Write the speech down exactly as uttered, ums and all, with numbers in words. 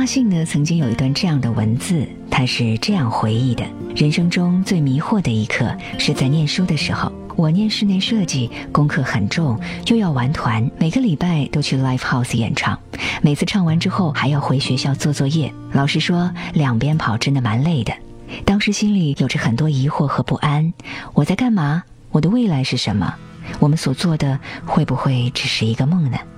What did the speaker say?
信呢曾经有一段这样的文字，他是这样回忆的：人生中最迷惑的一刻是在念书的时候，我念室内设计，功课很重，又要玩团，每个礼拜都去 live house 演唱，每次唱完之后还要回学校做作业，老实说两边跑真的蛮累的。当时心里有着很多疑惑和不安，我在干嘛？我的未来是什么？我们所做的会不会只是一个梦呢？